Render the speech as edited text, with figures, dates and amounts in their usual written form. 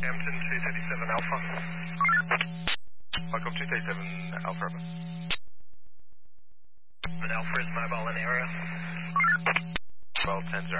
Hampton 237 Alpha. Welcome 237 Alpha. Alpha is mobile in area. 1210